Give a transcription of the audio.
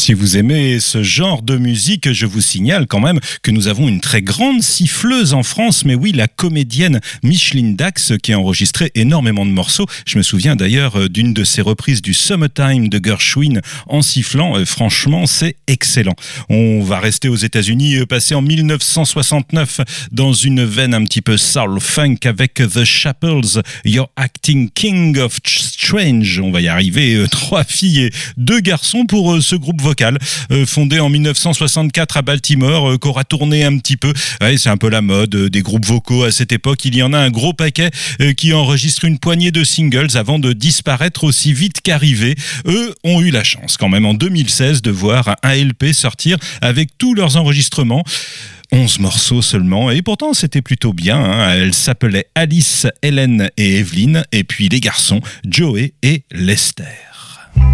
Si vous aimez ce genre de musique, je vous signale quand même que nous avons une très grande siffleuse en France. Mais oui, la comédienne Micheline Dax qui a enregistré énormément de morceaux. Je me souviens d'ailleurs d'une de ses reprises du Summertime de Gershwin en sifflant. Franchement, c'est excellent. On va rester aux États-Unis, passer en 1969 dans une veine un petit peu soul funk avec The Chapels, You're Acting King of Strange. On va y arriver. 3 filles et 2 garçons pour ce groupe vocal, fondé en 1964 à Baltimore, qu'aura tourné un petit peu. Ouais, c'est un peu la mode des groupes vocaux à cette époque. Il y en a un gros paquet qui enregistre une poignée de singles avant de disparaître aussi vite qu'arrivés. Eux ont eu la chance quand même en 2016 de voir un LP sortir avec tous leurs enregistrements. 11 morceaux seulement, et pourtant c'était plutôt bien, hein. Elles s'appelaient Alice, Hélène et Evelyne, et puis les garçons, Joey et Lester.